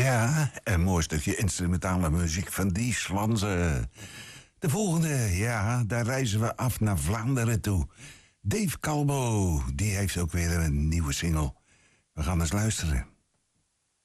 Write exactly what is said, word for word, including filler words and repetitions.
Ja, een mooi stukje instrumentale muziek van die Slanze. De volgende, ja, daar reizen we af naar Vlaanderen toe. Dave Calvo, die heeft ook weer een nieuwe single. We gaan eens luisteren.